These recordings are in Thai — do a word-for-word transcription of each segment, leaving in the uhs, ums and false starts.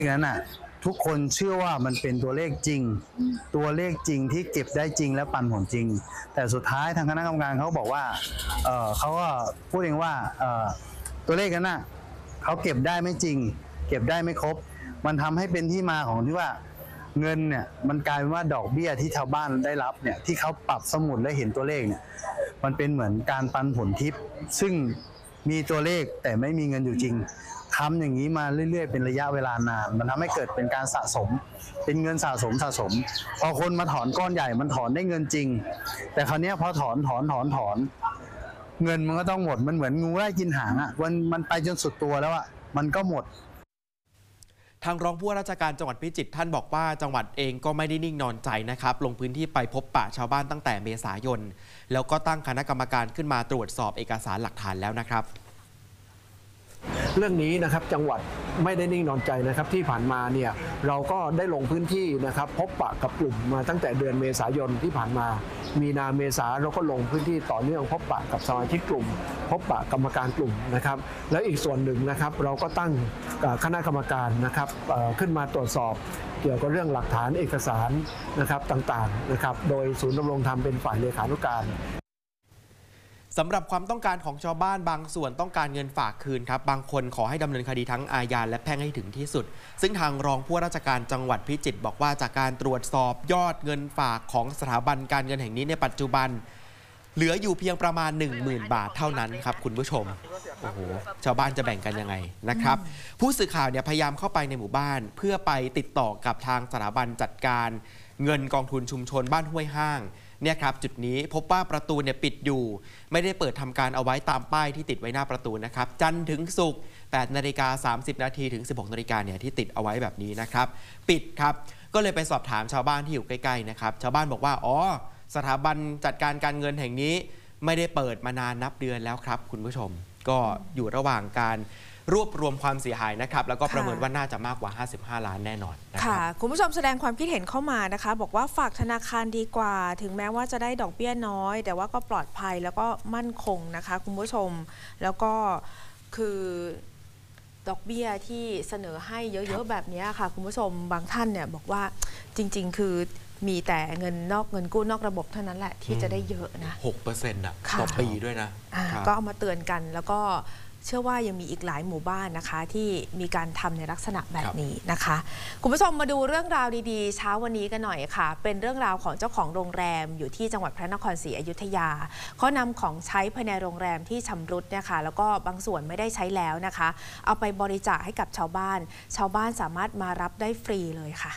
นั้นอ่ะทุกคนเชื่อว่ามันเป็นตัวเลขจริงตัวเลขจริงที่เก็บได้จริงและปันผลจริงแต่สุดท้ายทางคณะกรรมการเขาบอกว่าเออเขาก็พูดเองว่าเออตัวเลขนั้นน่ะเขาเก็บได้ไม่จริงเก็บได้ไม่ครบมันทำให้เป็นที่มาของที่ว่าเงินเนี่ยมันกลายเป็นว่าดอกเบี้ยที่ชาวบ้านได้รับเนี่ยที่เขาปรับสมุดและเห็นตัวเลขเนี่ยมันเป็นเหมือนการปันผลทิปซึ่งมีตัวเลขแต่ไม่มีเงินอยู่จริงทำอย่างนี้มาเรื่อยๆเป็นระยะเวลานานมันทำให้เกิดเป็นการสะสมเป็นเงินสะสมสะสมพอคนมาถอนก้อนใหญ่มันถอนได้เงินจริงแต่คราวนี้พอถอนถอนถอนถอนเงินมันก็ต้องหมดมันเหมือนงูไล่กินหางอ่ะมันมันไปจนสุดตัวแล้วอ่ะมันก็หมดทางรองผู้ว่าราชการจังหวัดพิจิตรท่านบอกว่าจังหวัดเองก็ไม่ได้นิ่งนอนใจนะครับลงพื้นที่ไปพบปะชาวบ้านตั้งแต่เมษายนแล้วก็ตั้งคณะกรรมการขึ้นมาตรวจสอบเอกสารหลักฐานแล้วนะครับเรื่องนี้นะครับจังหวัดไม่ได้นิ่งนอนใจนะครับที่ผ่านมาเนี่ยเราก็ได้ลงพื้นที่นะครับพบปะกับกลุ่มมาตั้งแต่เดือนเมษายนที่ผ่านมามีนาเมษาเราก็ลงพื้นที่ต่อเนื่องพบปะกับสมาชิกกลุ่มพบปะกรรมการกลุ่มนะครับแล้วอีกส่วนหนึ่งนะครับเราก็ตั้งคณะกรรมการนะครับขึ้นมาตรวจสอบเกี่ยวกับเรื่องหลักฐานเอกสารนะครับต่างๆนะครับโดยศูนย์ดำรงธรรมเป็นฝ่ายเลขานุการสำหรับความต้องการของชาวบ้านบางส่วนต้องการเงินฝากคืนครับบางคนขอให้ดำเนินคดีทั้งอาญาและแพ่งให้ถึงที่สุดซึ่งทางรองผู้ว่าราชการจังหวัดพิจิตรบอกว่าจากการตรวจสอบยอดเงินฝากของสถาบันการเงินแห่งนี้ในปัจจุบันเหลืออยู่เพียงประมาณ หนึ่งหมื่น บาทเท่านั้นครับคุณผู้ชมโอ้โหชาวบ้านจะแบ่งกันยังไงนะครับผู้สื่อข่าวเนี่ยพยายามเข้าไปในหมู่บ้านเพื่อไปติดต่อกับทางสถาบันจัดการเงินกองทุนชุมชนบ้านห้วยห้างเนี่ยครับจุดนี้พบว่าประตูเนี่ยปิดอยู่ไม่ได้เปิดทำการเอาไว้ตามป้ายที่ติดไว้หน้าประตูนะครับจันทร์ถึงศุกร์ แปดนาฬิกาสามสิบนาทีถึง สิบหกนาฬิกาเนี่ยที่ติดเอาไว้แบบนี้นะครับปิดครับก็เลยไปสอบถามชาวบ้านที่อยู่ใกล้ๆนะครับชาวบ้านบอกว่าอ๋อสถาบันจัดการการเงินแห่งนี้ไม่ได้เปิดมานานนับเดือนแล้วครับคุณผู้ชมก็อยู่ระหว่างการรวบรวมความเสียหายนะครับแล้วก็ประเมินว่าน่าจะมากกว่าห้าสิบห้าล้านแน่นอนค่ะคุณผู้ชมแสดงความคิดเห็นเข้ามานะคะบอกว่าฝากธนาคารดีกว่าถึงแม้ว่าจะได้ดอกเบี้ยน้อยแต่ว่าก็ปลอดภัยแล้วก็มั่นคงนะคะคุณผู้ชมแล้วก็คือดอกเบี้ยที่เสนอให้เยอะๆแบบนี้ค่ะคุณผู้ชมบางท่านเนี่ยบอกว่าจริงๆคือมีแต่เงินนอกเงินกู้นอกระบบเท่านั้นแหละที่จะได้เยอะนะหกเปอร์เซ็นต์ อ่ะต่อปีด้วยนะก็เอามาเตือนกันแล้วก็เชื่อว่ายังมีอีกหลายหมู่บ้านนะคะที่มีการทำในลักษณะแบบนี้นะคะคุณผู้ชมมาดูเรื่องราวดีๆเช้าวันนี้กันหน่อยค่ะเป็นเรื่องราวของเจ้าของโรงแรมอยู่ที่จังหวัดพระนครศรีอยุธยาเขานำของใช้ภายในโรงแรมที่ชำรุดเนี่ยค่ะแล้วก็บางส่วนไม่ได้ใช้แล้วนะคะเอาไปบริจาคให้กับชาวบ้านชาวบ้านสามารถมารับได้ฟรีเลยค่ะ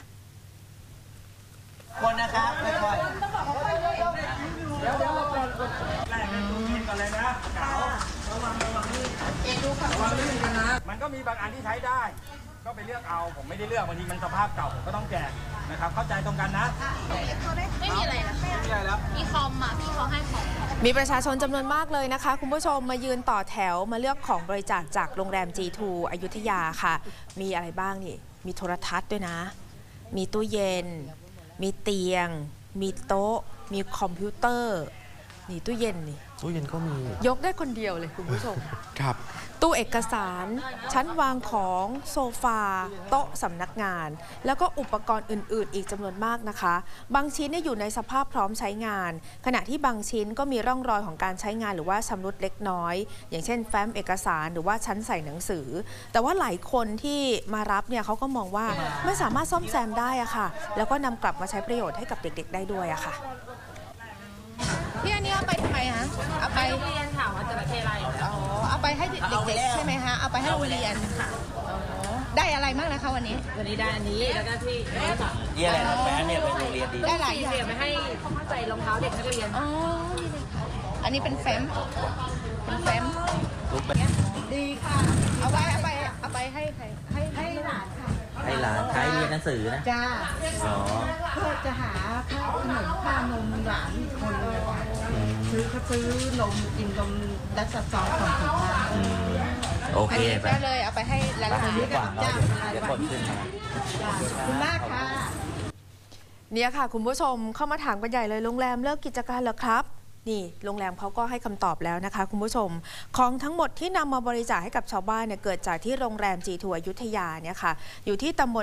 คนนะครับค่อยๆเดี๋ยวเดี๋ยวเราก่อนแรกเป็นตัวกินกันเลยนะเก๋าระวังระวังนี่เอ็นดูค่ะระวังลื่นกันนะมันก็มีบางอันที่ใช้ได้ก็ไปเลือกเอาผมไม่ได้เลือกบางทีมันสภาพเก่าผมก็ต้องแจกนะครับเข้าใจตรงกันนะไม่มีอะไรนะไม่มีอะไรแล้วมีคอมอ่ะพี่เขาให้ของมีประชาชนจำนวนมากเลยนะคะคุณผู้ชมมายืนต่อแถวมาเลือกของบริจาคจากโรงแรม จี ทู อยุธยาค่ะมีอะไรบ้างนี่มีโทรทัศน์ด้วยนะมีตู้เย็นมีเตียงมีโต๊ะมีคอมพิวเตอร์นี่ตู้เย็นนี่ตู้เย็นก็มียกได้คนเดียวเลยคุณผู้ชมครับตู้เอกสารชั้นวางของโซฟาโต๊ะสำนักงานแล้วก็อุปกรณ์อื่นๆอีกจำนวนมากนะคะบางชิ้นอยู่ในสภาพพร้อมใช้งานขณะที่บางชิ้นก็มีร่องรอยของการใช้งานหรือว่าชำรุดเล็กน้อยอย่างเช่นแฟ้มเอกสารหรือว่าชั้นใส่หนังสือแต่ว่าหลายคนที่มารับเนี่ยเขาก็มองว่าไม่สามารถซ่อมแซมได้อะค่ะแล้วก็นำกลับมาใช้ประโยชน์ให้กับเด็กๆได้ด้วยอะค่ะพี่อันนี้เอาไปทำไมฮะเอาไปโรงเรียนค่ะว่าจะไปอะไรอ๋อเอาไปให้เด็กๆใช่ไหมฮะเอาไปให้โรงเรียนค่ะได้อะไรบ้างนะคะวันนี้วันนี้ได้อันนี้แล้วก็ที่นี่อะไรนะแฟ้มเนี่ยเป็นโรงเรียนดีได้หลายอย่างไม่ให้เขาเข้าใจรองเท้าเด็กนักเรียนอ๋ออันนี้เป็นแฟ้มเป็นแฟ้มดีค่ะเอาไว้เอาไปเอาไปให้ใครให้ให้หลานค่ะให้หลานใช้เรียนหนังสือนะจ้าอ๋อเพื่อจะหาข้าวขนมข้าวนมหลานคนเลยซื้อเขาซื้อนมกินนมดัชซองของถึงมาโอเคไปเลยเอาไปให้หลานๆดีกว่าเจ้าเดี๋ยวคนขึ้นมาขอบคุณมากค่ะเนี่ยค่ะคุณผู้ชมเข้ามาถามกันใหญ่เลยโรงแรมเลิกกิจการเหรอครับนี่โรงแรมเขาก็ให้คำตอบแล้วนะคะคุณผู้ชมของทั้งหมดที่นำมาบริจาคให้กับชาวบ้านเนี่ยเกิดจากที่โรงแรม จี ทู อยุธยาเนี่ยค่ะอยู่ที่ตำบล